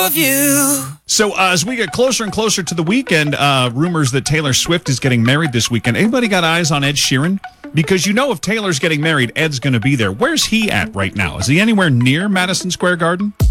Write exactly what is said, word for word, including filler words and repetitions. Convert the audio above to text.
of you. So uh, as we get closer and closer to the weekend, uh, rumors that Taylor Swift is getting married this weekend. Anybody got eyes on Ed Sheeran? Because you know if Taylor's getting married, Ed's going to be there. Where's he at right now? Is he anywhere near Madison Square Garden?